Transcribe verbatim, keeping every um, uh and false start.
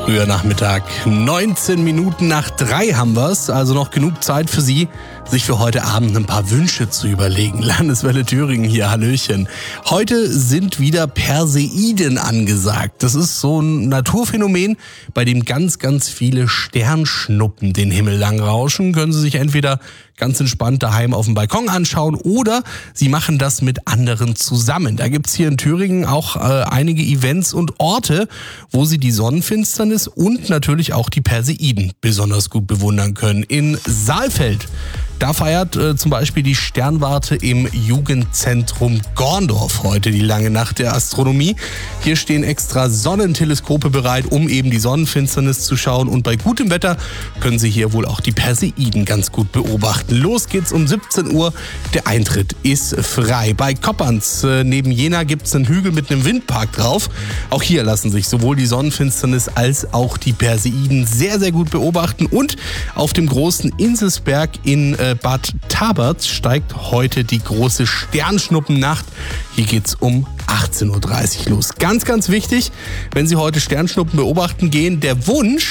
früher Nachmittag. neunzehn Minuten nach drei haben wir's, also noch genug Zeit für Sie, sich für heute Abend ein paar Wünsche zu überlegen. Landeswelle Thüringen hier, hallöchen. Heute sind wieder Perseiden angesagt. Das ist so ein Naturphänomen, bei dem ganz, ganz viele Sternschnuppen den Himmel lang rauschen. Können Sie sich entweder ganz entspannt daheim auf dem Balkon anschauen oder Sie machen das mit anderen zusammen. Da gibt's hier in Thüringen auch äh, einige Events und Orte, wo Sie die Sonnenfinsternis und natürlich auch die Perseiden besonders gut bewundern können. In Saalfeld, da feiert äh, zum Beispiel die Sternwarte im Jugendzentrum Gorndorf heute die lange Nacht der Astronomie. Hier stehen extra Sonnenteleskope bereit, um eben die Sonnenfinsternis zu schauen. Und bei gutem Wetter können Sie hier wohl auch die Perseiden ganz gut beobachten. Los geht's um siebzehn Uhr. Der Eintritt ist frei. Bei Kopperns äh, neben Jena gibt's einen Hügel mit einem Windpark drauf. Auch hier lassen sich sowohl die Sonnenfinsternis als auch die Perseiden sehr, sehr gut beobachten. Und auf dem großen Inselsberg in äh, Bad Taberz steigt heute die große Sternschnuppennacht. Hier geht's um achtzehn Uhr dreißig los. Ganz, ganz wichtig, wenn Sie heute Sternschnuppen beobachten gehen, der Wunsch,